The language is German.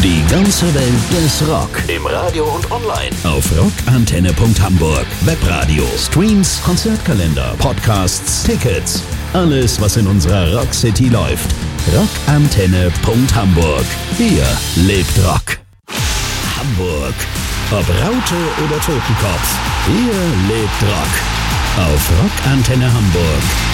Die ganze Welt des Rock. Im Radio und online. Auf rockantenne.hamburg. Webradio, Streams, Konzertkalender, Podcasts, Tickets. Alles, was in unserer Rockcity läuft. Rockantenne.hamburg. Hier lebt Rock. Hamburg. Ob Raute oder Totenkopf. Hier lebt Rock. Auf Rockantenne Hamburg.